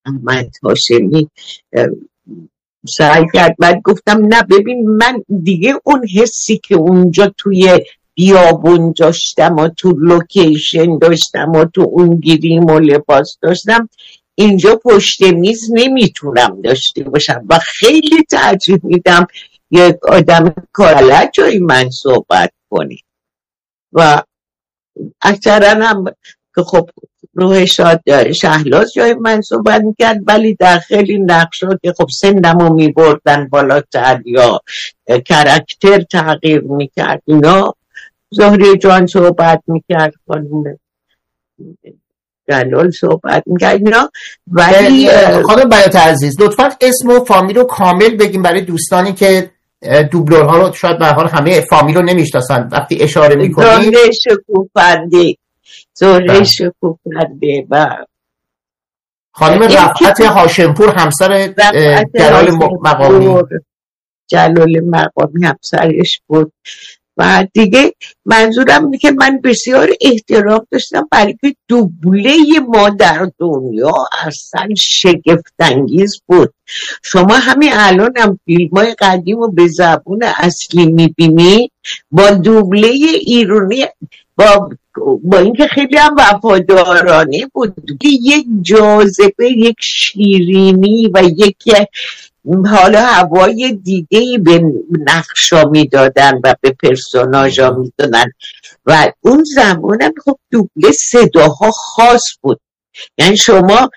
احمد هاشمی سعی کرد. بعد گفتم نه ببین من دیگه اون حسی که اونجا توی بیابون داشتم و تو لوکیشن داشتم و تو اون گریم و لباس داشتم اینجا پشت میز نمیتونم داشته باشم و خیلی ترجیح میدم یک آدم کاربلد جای من صحبت کنه و اکثرا هم که خب روح شهلاز جای من صحبت میکرد ولی در خیلی نقشا که خب سندمو میبردن بالاتر یا کرکتر تغییر میکرد اینا زهره جان صحبت میکرد، خانم جلال صحبت میکرد اینا. ولی خانم بیات عزیز لطفا اسم و فامیل رو کامل بگیم برای دوستانی که دوبلورها رو شاید به حال همه فامیل رو نمیشناسن وقتی اشاره میکنید. زهره شکوفنده و خانم رفعت هاشمپور همسر جلال مقامی همسرش بود. و دیگه منظورم اینه که من بسیار احترام داشتم برای که دوبله ما در دنیا اصلا شگفت‌انگیز بود. شما همین الان هم فیلم‌های قدیم رو به زبون اصلی میبینی با دوبله ایرانی با اینکه خیلی هم وفادارانه بود، یک جاذبه، یک شیرینی و یک حالا هوای دیگه‌ای به نقشا میدادن و به پرسوناژا میدادن و اون زمانم خب دوبله صداها خاص بود. یعنی شما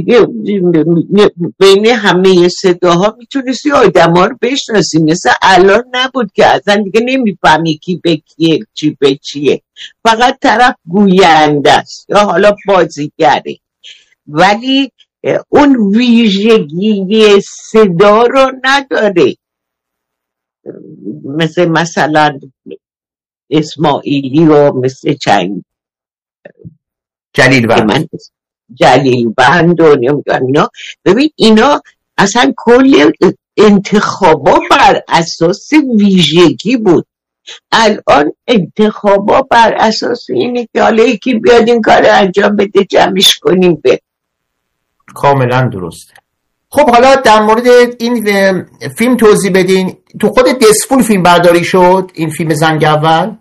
بین همه صداها میتونستی آدم ها رو بشناسی، مثل الان نبود که اصلا دیگه نمیفهمی کی به کیه چی به چیه، فقط طرف گوینده است یا حالا بازیگره، ولی اون ویژگی صدا رو نداره. مثلا اسماعیلی و مثل جلیل بند و اینا. ببین اینا اصلا کل انتخابا بر اساس ویژگی بود. الان انتخابا بر اساس اینه که حالا یکی بیاد این کار انجام بده جمعش کنیم به. کاملا درسته. خب حالا در مورد این فیلم توضیح بدین. تو خود دسفول فیلم برداری شد این فیلم زنگ اول؟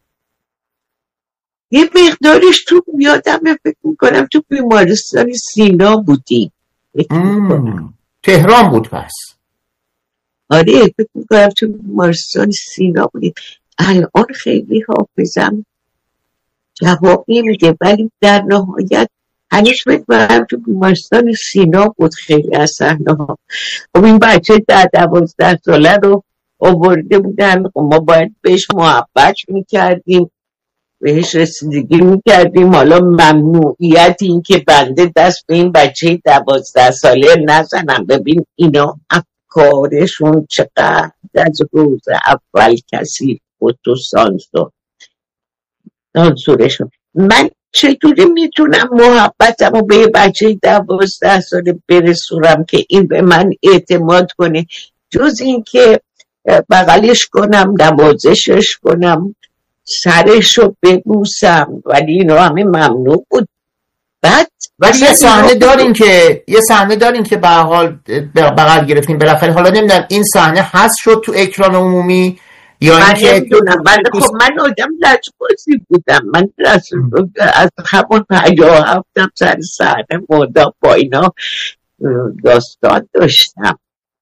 یه مقدارش تو یادم فکر میکنم تو بیمارستان سینا بودی. تهران بود پس. آره فکر میکنم تو بیمارستان سینا بودی. الان خیلی حافظم جواب نمیده ولی در نهایت هنوز فکر میکنم تو بیمارستان سینا بود خیلی از صحنه ها. خب این بچه 12 ساله رو آورده بودن، ما باید بهش محبت میکردیم، بهش رسیدگی میکردیم. حالا ممنوعیت این که بنده دست به این بچه 12 ساله نزنم. ببین اینا افکارشون چقدر از روز اول کسی بود تو سانسورشون. من چطوری میتونم محبتم رو به بچه 12 ساله برسونم که این به من اعتماد کنه جز این که بغلش کنم، نوازشش کنم، سرش رو ببوسم، ولی اینا همه ممنوع بود. بعد ولی یه صحنه دارین که به هر حال بغل گرفتیم بالاخره. حالا نمیدونم این صحنه هست شد تو اکران عمومی یا اینکه خب من آدم لجبازی بودم. من از همون 57 سر صحنه مدام با اینا داستان داشتم.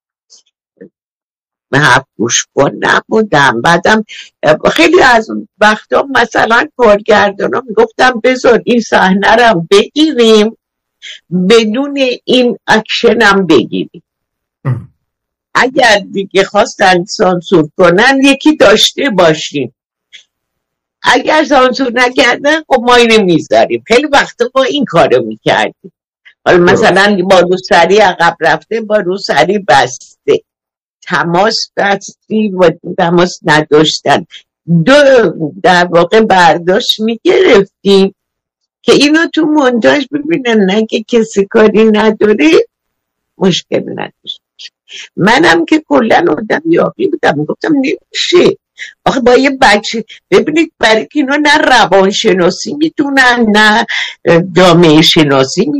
من گوش کن نبودم. بعدم خیلی از وقتا مثلا کارگردانا میگفتم بذار این صحنه رو بگیریم بدون این اکشن هم بگیریم. اگر دیگه خواستن سانسور کنن یکی داشته باشیم، اگر سانسور نکردن خب ما اینو میذاریم. خیلی وقتا ما این کارو میکردیم. حالا مثلا با روسری عقب رفته با روسری بسته، تماس دستی و تماس نداشتن، در واقع برداشت میگرفتیم که اینو تو مونتاژ ببینن، نه که کسی کاری نداره مشکل نداشت. منم که کلن آدم یاقی بودم گفتم نمیشه آخه با یه بچه. ببینید برای که اینا نه روانشناسی میدونن نه جامعه شناسی